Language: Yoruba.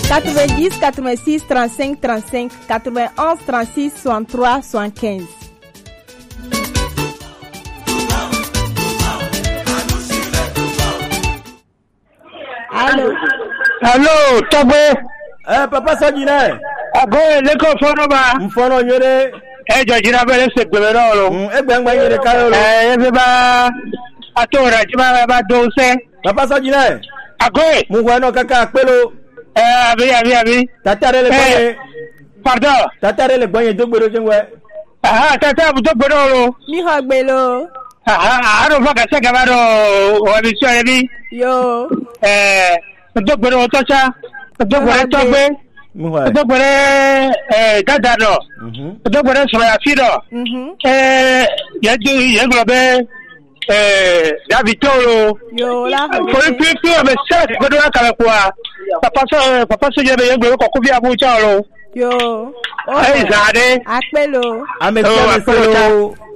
90 86 35 35 91 36 63 75. Allô, Togo. Papa Sadine. Ago le ko fono ba. Mfono nyere. Jajira bele se gbemero. Egbe ngba nyere kayo lo. Ebe ba atora jiba ba dose. Papa Sadine. Ago. Mu wa no kaka pelo. Abi. Tatare le gboye. Pardon. Tatare le gboye dogbero jenwe. Tata bu dogbero lo. Mi ho gbe lo. Aro fa ka se ga ba do o bi so bi. Yo. Dogbero tocha. Dogbero togbe. Dogbere dada no. Dogbere so ya fi no. Ye globe Davitoro. Yo la. For people me set go do aka kwa. Papa so je be ye globe ko ku bi abu cha lo. Yo. Zade. Apelo. Ameselo.